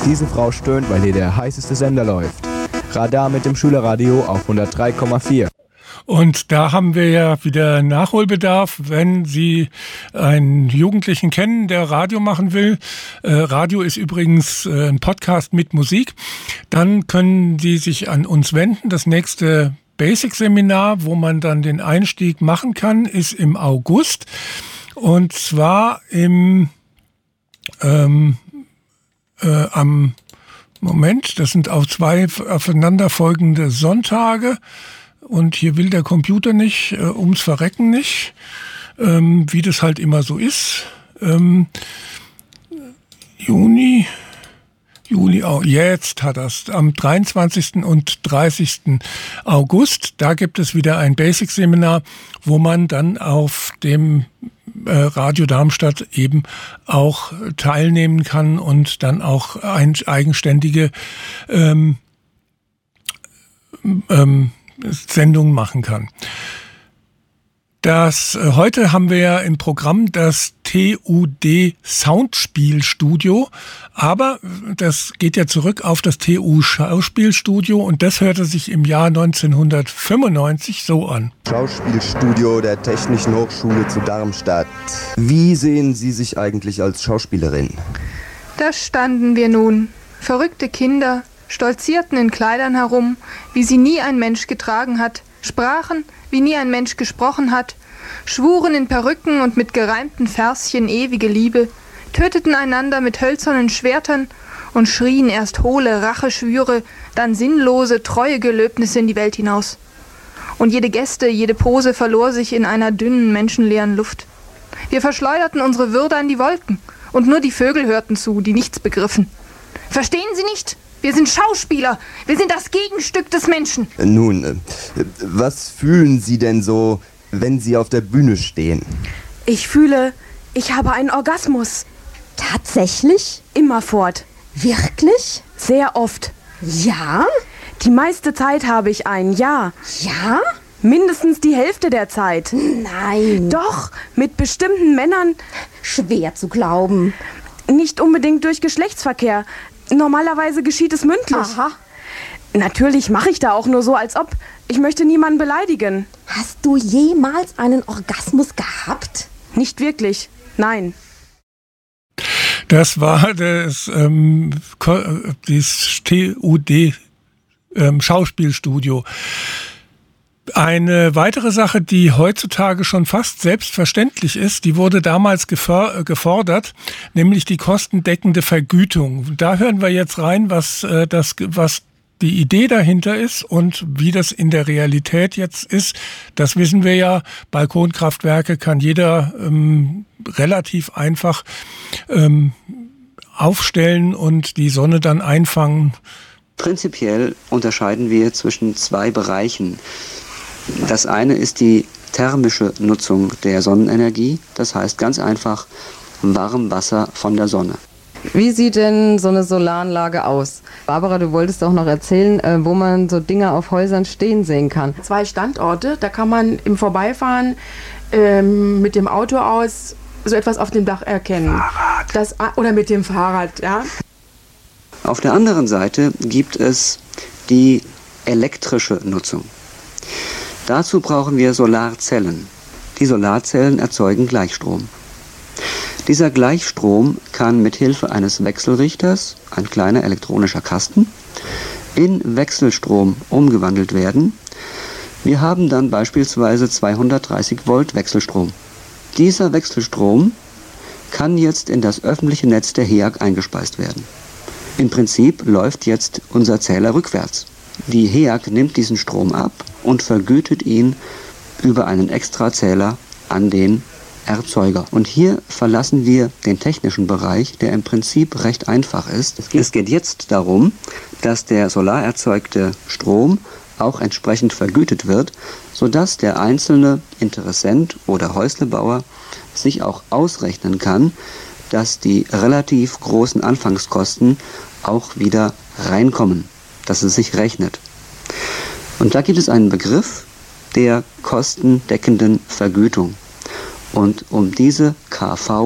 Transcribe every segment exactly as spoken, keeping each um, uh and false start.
Diese Frau stöhnt, weil hier der heißeste Sender läuft. Radar mit dem Schülerradio auf hundertdrei Komma vier. Und da haben wir ja wieder Nachholbedarf, wenn Sie einen Jugendlichen kennen, der Radio machen will. Äh, Radio ist übrigens äh, ein Podcast mit Musik. Dann können Sie sich an uns wenden. Das nächste Basic-Seminar, wo man dann den Einstieg machen kann, ist im August. Und zwar im ähm, äh, am Moment, das sind auch zwei aufeinanderfolgende Sonntage. Und hier will der Computer nicht, äh, ums Verrecken nicht, ähm, wie das halt immer so ist. Ähm, Juni, Juli, oh, jetzt hat das, am dreiundzwanzigsten und dreißigsten August, da gibt es wieder ein Basic-Seminar, wo man dann auf dem äh, Radio Darmstadt eben auch teilnehmen kann und dann auch ein, eigenständige ähm, ähm, Sendungen machen kann. Das, äh, heute haben wir ja im Programm das T U D Soundspielstudio, aber das geht ja zurück auf das T U Schauspielstudio und das hörte sich im Jahr neunzehnhundertfünfundneunzig so an. Schauspielstudio der Technischen Hochschule zu Darmstadt. Wie sehen Sie sich eigentlich als Schauspielerin? Da standen wir nun, verrückte Kinder, stolzierten in Kleidern herum, wie sie nie ein Mensch getragen hat, sprachen, wie nie ein Mensch gesprochen hat, schwuren in Perücken und mit gereimten Verschen ewige Liebe, töteten einander mit hölzernen Schwertern und schrien erst hohle Racheschwüre, dann sinnlose Treuegelöbnisse in die Welt hinaus. Und jede Geste, jede Pose verlor sich in einer dünnen, menschenleeren Luft. Wir verschleuderten unsere Würde an die Wolken, und nur die Vögel hörten zu, die nichts begriffen. Verstehen Sie nicht? Wir sind Schauspieler. Wir sind das Gegenstück des Menschen. Nun, was fühlen Sie denn so, wenn Sie auf der Bühne stehen? Ich fühle, ich habe einen Orgasmus. Tatsächlich? Immerfort. Wirklich? Sehr oft. Ja? Die meiste Zeit habe ich einen, ja. Ja? Mindestens die Hälfte der Zeit. Nein. Doch, mit bestimmten Männern. Schwer zu glauben. Nicht unbedingt durch Geschlechtsverkehr. Normalerweise geschieht es mündlich. Aha. Natürlich mache ich da auch nur so, als ob. Ich möchte niemanden beleidigen. Hast du jemals einen Orgasmus gehabt? Nicht wirklich, nein. Das war das, ähm, das T U D ähm, Schauspielstudio. Eine weitere Sache, die heutzutage schon fast selbstverständlich ist, die wurde damals gefordert, nämlich die kostendeckende Vergütung. Da hören wir jetzt rein, was äh, das, was die Idee dahinter ist und wie das in der Realität jetzt ist. Das wissen wir ja. Balkonkraftwerke kann jeder ähm, relativ einfach ähm, aufstellen und die Sonne dann einfangen. Prinzipiell unterscheiden wir zwischen zwei Bereichen. Das eine ist die thermische Nutzung der Sonnenenergie, das heißt ganz einfach Warmwasser von der Sonne. Wie sieht denn so eine Solaranlage aus? Barbara, du wolltest doch noch erzählen, wo man so Dinge auf Häusern stehen sehen kann. Zwei Standorte, da kann man im Vorbeifahren ähm, mit dem Auto aus so etwas auf dem Dach erkennen. Fahrrad. Das, oder mit dem Fahrrad, ja. Auf der anderen Seite gibt es die elektrische Nutzung. Dazu brauchen wir Solarzellen. Die Solarzellen erzeugen Gleichstrom. Dieser Gleichstrom kann mit Hilfe eines Wechselrichters, ein kleiner elektronischer Kasten, in Wechselstrom umgewandelt werden. Wir haben dann beispielsweise zweihundertdreißig Volt Wechselstrom. Dieser Wechselstrom kann jetzt in das öffentliche Netz der H E A G eingespeist werden. Im Prinzip läuft jetzt unser Zähler rückwärts. Die H E A G nimmt diesen Strom ab und vergütet ihn über einen Extrazähler an den Erzeuger. Und hier verlassen wir den technischen Bereich, der im Prinzip recht einfach ist. Es geht jetzt darum, dass der solar erzeugte Strom auch entsprechend vergütet wird, sodass der einzelne Interessent oder Häuslebauer sich auch ausrechnen kann, dass die relativ großen Anfangskosten auch wieder reinkommen, dass es sich rechnet. Und da gibt es einen Begriff der kostendeckenden Vergütung. Und um diese K V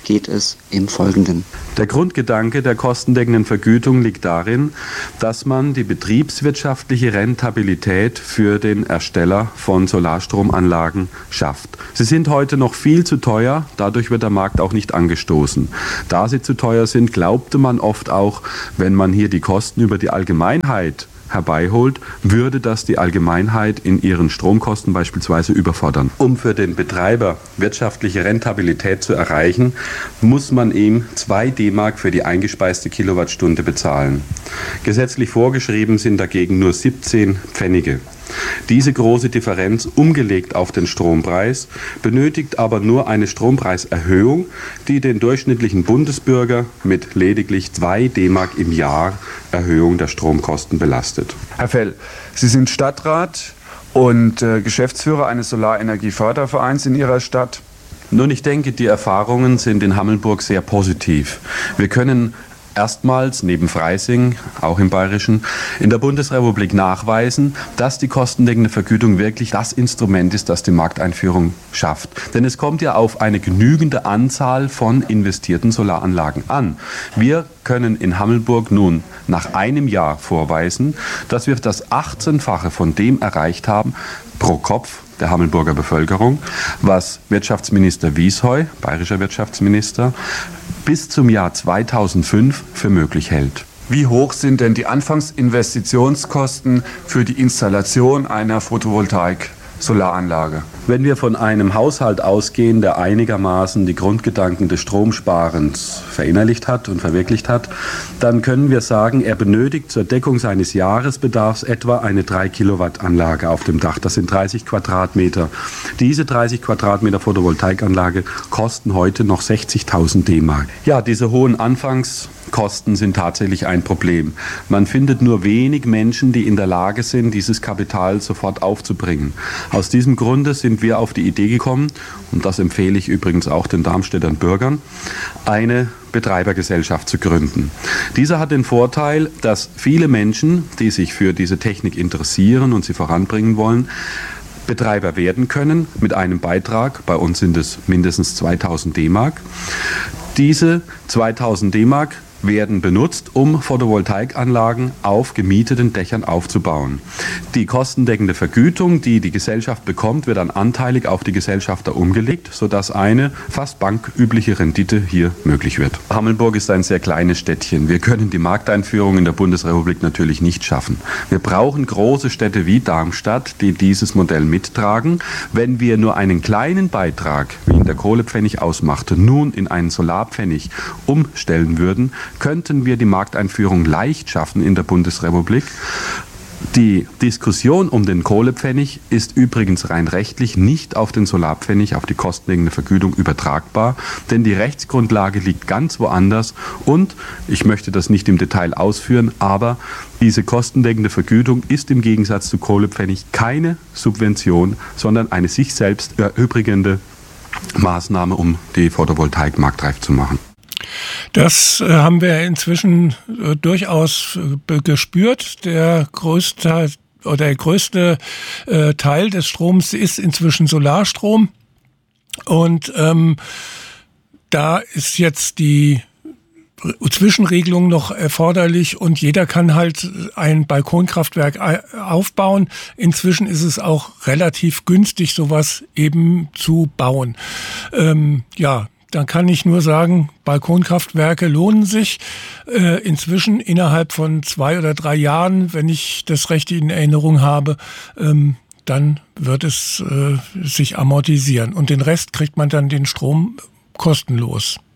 geht es im Folgenden. Der Grundgedanke der kostendeckenden Vergütung liegt darin, dass man die betriebswirtschaftliche Rentabilität für den Ersteller von Solarstromanlagen schafft. Sie sind heute noch viel zu teuer, dadurch wird der Markt auch nicht angestoßen. Da sie zu teuer sind, glaubte man oft auch, wenn man hier die Kosten über die Allgemeinheit herbeiholt, würde das die Allgemeinheit in ihren Stromkosten beispielsweise überfordern. Um für den Betreiber wirtschaftliche Rentabilität zu erreichen, muss man ihm zwei D-Mark für die eingespeiste Kilowattstunde bezahlen. Gesetzlich vorgeschrieben sind dagegen nur siebzehn Pfennige. Diese große Differenz, umgelegt auf den Strompreis, benötigt aber nur eine Strompreiserhöhung, die den durchschnittlichen Bundesbürger mit lediglich zwei D-Mark im Jahr Erhöhung der Stromkosten belastet. Herr Fell, Sie sind Stadtrat und äh, Geschäftsführer eines Solarenergiefördervereins in Ihrer Stadt. Nun, ich denke, die Erfahrungen sind in Hammelburg sehr positiv. Wir können erstmals neben Freising, auch im Bayerischen, in der Bundesrepublik nachweisen, dass die kostendeckende Vergütung wirklich das Instrument ist, das die Markteinführung schafft. Denn es kommt ja auf eine genügende Anzahl von investierten Solaranlagen an. Wir können in Hammelburg nun nach einem Jahr vorweisen, dass wir das achtzehnfache von dem erreicht haben, pro Kopf der Hammelburger Bevölkerung, was Wirtschaftsminister Wiesheu, bayerischer Wirtschaftsminister, bis zum Jahr zweitausendfünf für möglich hält. Wie hoch sind denn die Anfangsinvestitionskosten für die Installation einer Photovoltaik-Solaranlage? Wenn wir von einem Haushalt ausgehen, der einigermaßen die Grundgedanken des Stromsparens verinnerlicht hat und verwirklicht hat, dann können wir sagen, er benötigt zur Deckung seines Jahresbedarfs etwa eine drei Kilowatt Anlage auf dem Dach. Das sind dreißig Quadratmeter. Diese dreißig Quadratmeter Photovoltaikanlage kosten heute noch sechzigtausend D-Mark. Ja, diese hohen Anfangskosten sind tatsächlich ein Problem. Man findet nur wenig Menschen, die in der Lage sind, dieses Kapital sofort aufzubringen. Aus diesem Grunde sind wir auf die Idee gekommen, und das empfehle ich übrigens auch den Darmstädtern Bürgern, eine Betreibergesellschaft zu gründen. Dieser hat den Vorteil, dass viele Menschen, die sich für diese Technik interessieren und sie voranbringen wollen, Betreiber werden können mit einem Beitrag. Bei uns sind es mindestens zweitausend D-Mark. Diese zweitausend D-Mark werden benutzt, um Photovoltaikanlagen auf gemieteten Dächern aufzubauen. Die kostendeckende Vergütung, die die Gesellschaft bekommt, wird dann anteilig auf die Gesellschafter umgelegt, sodass eine fast bankübliche Rendite hier möglich wird. Hammelburg ist ein sehr kleines Städtchen. Wir können die Markteinführung in der Bundesrepublik natürlich nicht schaffen. Wir brauchen große Städte wie Darmstadt, die dieses Modell mittragen. Wenn wir nur einen kleinen Beitrag, wie ihn der Kohlepfennig ausmachte, nun in einen Solarpfennig umstellen würden, könnten wir die Markteinführung leicht schaffen in der Bundesrepublik. Die Diskussion um den Kohlepfennig ist übrigens rein rechtlich nicht auf den Solarpfennig, auf die kostendeckende Vergütung übertragbar, denn die Rechtsgrundlage liegt ganz woanders und, ich möchte das nicht im Detail ausführen, aber diese kostendeckende Vergütung ist im Gegensatz zu Kohlepfennig keine Subvention, sondern eine sich selbst erübrigende Maßnahme, um die Photovoltaik marktreif zu machen. Das äh, haben wir inzwischen äh, durchaus äh, gespürt. Der größte oder der größte äh, Teil des Stroms ist inzwischen Solarstrom. Und ähm, da ist jetzt die Zwischenregelung noch erforderlich und jeder kann halt ein Balkonkraftwerk aufbauen. Inzwischen ist es auch relativ günstig, sowas eben zu bauen. Ähm, ja. Dann kann ich nur sagen, Balkonkraftwerke lohnen sich äh, inzwischen innerhalb von zwei oder drei Jahren, wenn ich das recht in Erinnerung habe, ähm, dann wird es äh, sich amortisieren. Und den Rest kriegt man dann den Strom kostenlos.